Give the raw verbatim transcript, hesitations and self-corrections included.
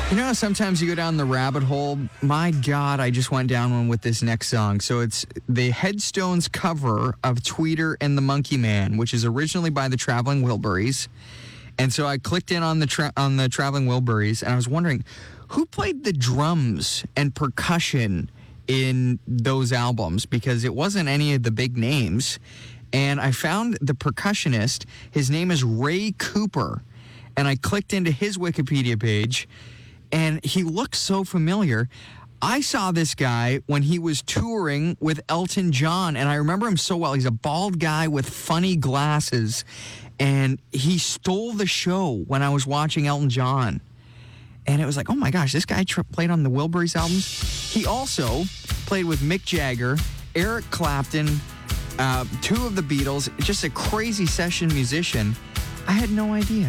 You know, sometimes you go down the rabbit hole. My God, I just went down one with this next song. So it's the Headstones cover of Tweeter and the Monkey Man, which is originally by the Traveling Wilburys. And so I clicked in on the tra- on the Traveling Wilburys, and I was wondering, who played the drums and percussion in those albums? Because it wasn't any of the big names. And I found the percussionist. His name is Ray Cooper. And I clicked into his Wikipedia page, and he looks so familiar. I saw this guy when he was touring with Elton John, and I remember him so well. He's a bald guy with funny glasses, and he stole the show when I was watching Elton John. And it was like, oh my gosh, this guy tr- played on the Wilburys albums. He also played with Mick Jagger, Eric Clapton, uh, two of the Beatles, just a crazy session musician. I had no idea.